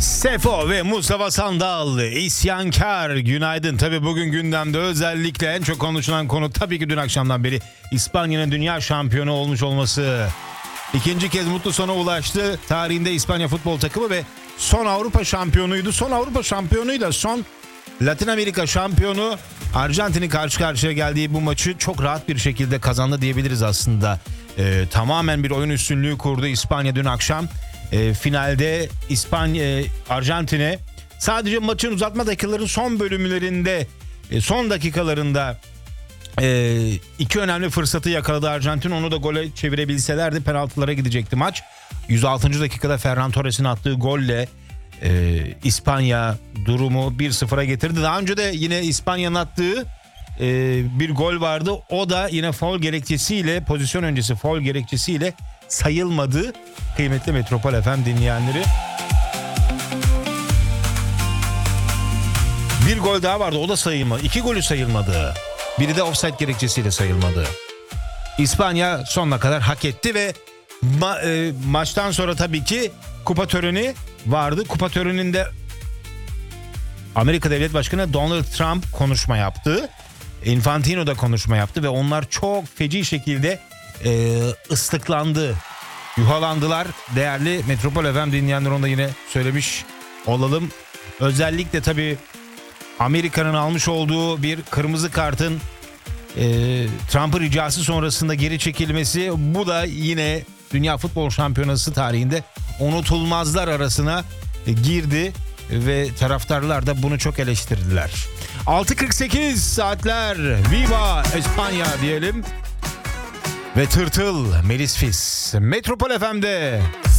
Sefo ve Mustafa Sandal isyankar günaydın. Tabi bugün gündemde özellikle en çok konuşulan konu tabii ki dün akşamdan beri İspanya'nın dünya şampiyonu olmuş olması. İkinci kez mutlu sona ulaştı tarihinde İspanya futbol takımı ve son Avrupa şampiyonuydu. Son Avrupa şampiyonuyla son Latin Amerika şampiyonu Arjantin'in karşı karşıya geldiği bu maçı çok rahat bir şekilde kazandı diyebiliriz aslında. Tamamen bir oyun üstünlüğü kurdu İspanya dün akşam. Finalde Arjantin'e sadece maçın uzatma dakikalarının son bölümlerinde son dakikalarında iki önemli fırsatı yakaladı Arjantin. Onu da gole çevirebilselerdi penaltılara gidecekti maç. 106. dakikada Ferran Torres'in attığı golle İspanya durumu 1-0'a getirdi. Daha önce de yine İspanya'nın attığı bir gol vardı. O da yine faul gerekçesiyle, pozisyon öncesi faul gerekçesiyle sayılmadı. Kıymetli Metropol FM dinleyenleri. Bir gol daha vardı, o da sayılmadı. İki golü sayılmadı. Biri de offside gerekçesiyle sayılmadı. İspanya sonuna kadar hak etti ve maçtan sonra tabii ki kupa töreni vardı. Kupa töreninde Amerika Devlet Başkanı Donald Trump konuşma yaptı. Infantino da konuşma yaptı ve onlar çok feci şekilde ıslıklandı. Yuhalandılar. Değerli Metropol FM dinleyenler, onu da yine söylemiş olalım. Özellikle tabii Amerika'nın almış olduğu bir kırmızı kartın Trump'ın ricası sonrasında geri çekilmesi, bu da yine Dünya Futbol Şampiyonası tarihinde unutulmazlar arasına girdi ve taraftarlar da bunu çok eleştirdiler. 6.48 saatler, Viva Espanya diyelim ve Tırtıl Melis Fis Metropol FM'de.